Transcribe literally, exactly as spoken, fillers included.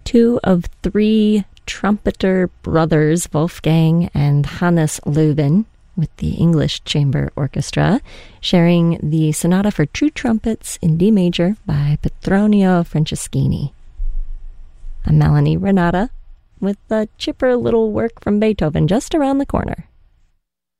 two of three trumpeter brothers, Wolfgang and Hannes Löwen, with the English Chamber Orchestra, sharing the Sonata for True Trumpets in D major by Petronio Franceschini. I'm Melanie Renata with a chipper little work from Beethoven just around the corner.